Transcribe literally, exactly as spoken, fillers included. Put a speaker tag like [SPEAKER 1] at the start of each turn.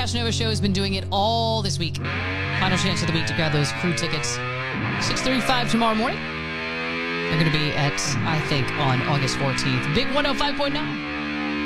[SPEAKER 1] Casanova Show has been doing it all this week. Final chance of the week to grab those crew tickets. six thirty-five tomorrow morning. They're going to be at, I think, on August fourteenth. Big one oh five point nine.